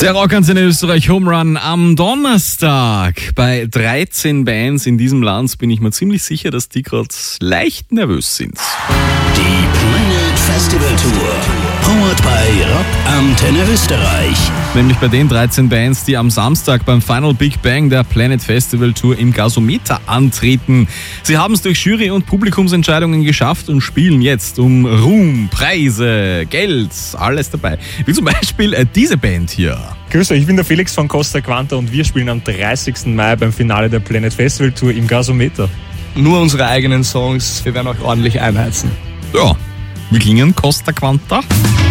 Der Rockantenne Österreich Home Run am Donnerstag. Bei 13 Bands in diesem Land bin ich mir ziemlich sicher, dass die gerade leicht nervös sind. Die Planet Festival Tour. Powered by Rockantenne Österreich. Nämlich bei den 13 Bands, die am Samstag beim Final Big Bang der Planet Festival Tour im Gasometer antreten. Sie haben es durch Jury- und Publikumsentscheidungen geschafft und spielen jetzt um Ruhm, Preise, Geld, alles dabei. Wie zum Beispiel diese Band hier. Grüß euch, ich bin der Felix von Costa Quanta und wir spielen am 30. Mai beim Finale der Planet Festival Tour im Gasometer. Nur unsere eigenen Songs, wir werden auch ordentlich einheizen. Ja, wir klingen Costa Quanta.